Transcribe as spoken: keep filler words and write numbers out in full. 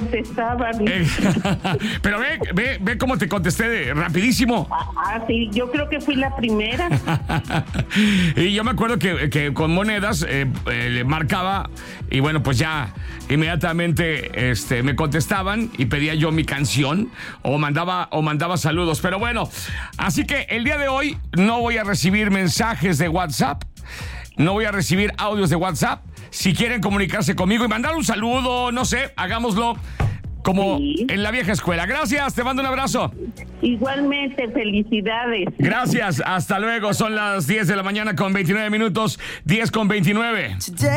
contestaban. Eh, pero ve, ve, ve cómo te contesté de, rapidísimo. Ah, sí, yo creo que fui la primera. Y yo me acuerdo que, que con monedas eh, eh, le marcaba y bueno, pues ya inmediatamente este, me contestaban y pedía yo mi canción o mandaba, o mandaba saludos. Pero bueno, así que el día de hoy no voy a recibir mensajes de WhatsApp, no voy a recibir audios de WhatsApp. Si quieren comunicarse conmigo y mandar un saludo, no sé, hagámoslo como sí. En la vieja escuela. Gracias, te mando un abrazo. Igualmente, felicidades. Gracias, hasta luego. Son las diez de la mañana con veintinueve minutos, diez con veintinueve.